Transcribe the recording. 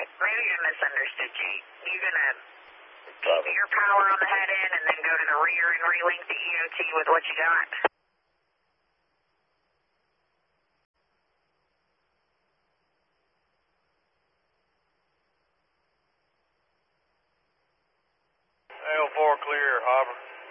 Maybe I misunderstood you. You're going to keep Probably. your power on the head end and then go to the rear and relink the EOT with what you got? L4 clear, Hopper.